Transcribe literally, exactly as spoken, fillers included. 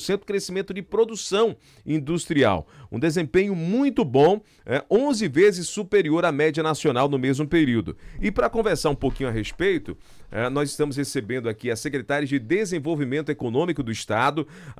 cento crescimento de produção industrial. Um desempenho muito bom, é, onze vezes superior à média nacional no mesmo período. E para conversar um pouquinho a respeito, é, nós estamos recebendo aqui a secretária de Desenvolvimento Econômico do Estado,